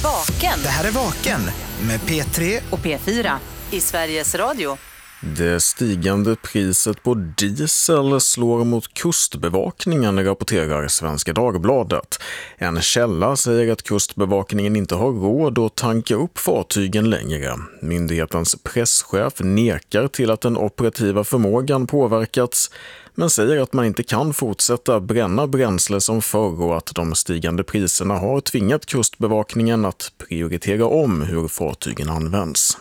Vaken. Det här är Vaken med P3 och P4 i Sveriges Radio. Det stigande priset på diesel slår mot kustbevakningen, rapporterar Svenska Dagbladet. En källa säger att kustbevakningen inte har råd att tanka upp fartygen längre. Myndighetens presschef nekar till att den operativa förmågan påverkats, men säger att man inte kan fortsätta bränna bränsle som förr och att de stigande priserna har tvingat kustbevakningen att prioritera om hur fartygen används.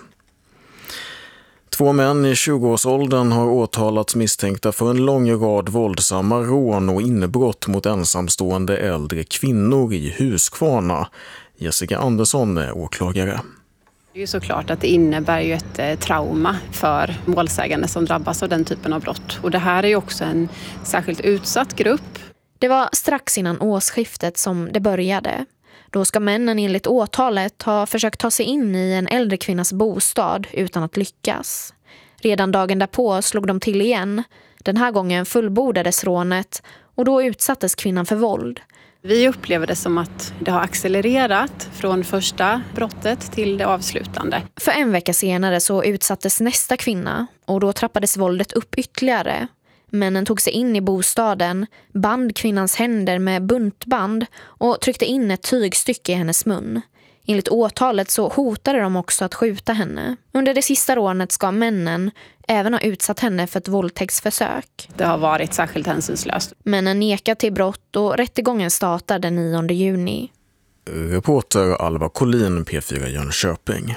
2 män i 20-årsåldern har åtalats misstänkta för en lång rad våldsamma rån och inbrott mot ensamstående äldre kvinnor i Huskvarna. Jessica Andersson är åklagare. Det är ju såklart att det innebär ju ett trauma för målsägande som drabbas av den typen av brott. Och det här är ju också en särskilt utsatt grupp. Det var strax innan årsskiftet som det började. Då ska männen enligt åtalet ha försökt ta sig in i en äldre kvinnas bostad utan att lyckas. Redan dagen därpå slog de till igen. Den här gången fullbordades rånet och då utsattes kvinnan för våld. Vi upplever det som att det har accelererat från första brottet till det avslutande. För en vecka senare så utsattes nästa kvinna och då trappades våldet upp ytterligare. Männen tog sig in i bostaden, band kvinnans händer med buntband och tryckte in ett tygstycke i hennes mun. Enligt åtalet så hotade de också att skjuta henne. Under det sista rånet ska männen även ha utsatt henne för ett våldtäktsförsök. Det har varit särskilt hänsynslöst. Männen nekar till brott och rättegången startar den 9 juni. Reporter Alva Collin, P4 Jönköping.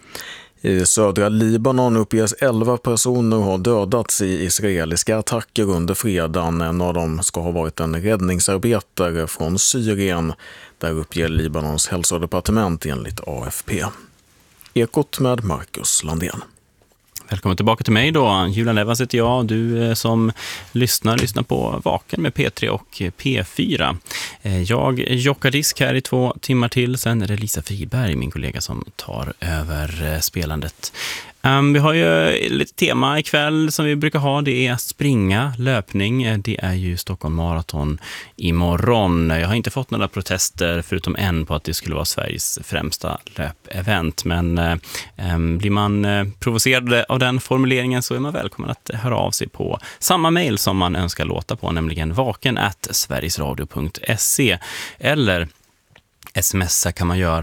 I södra Libanon uppges 11 personer ha dödats i israeliska attacker under fredagen. En av dem ska ha varit en räddningsarbetare från Syrien. Där uppger Libanons hälsodepartement enligt AFP. Ekot med Marcus Landén. Välkommen tillbaka till mig då. Julian Evans heter jag. Du som lyssnar på Vaken med P3 och P4. Jag jockar disk här i 2 timmar till. Sen är det Lisa Friberg, min kollega, som tar över spelandet. Vi har ju lite tema ikväll som vi brukar ha. Det är springa, löpning. Det är ju Stockholm Marathon imorgon. Jag har inte fått några protester förutom en på att det skulle vara Sveriges främsta löpevent. Men blir man provocerad av den formuleringen så är man välkommen att höra av sig på samma mejl som man önskar låta på, nämligen vaken@sverigesradio.se, eller smsa kan man göra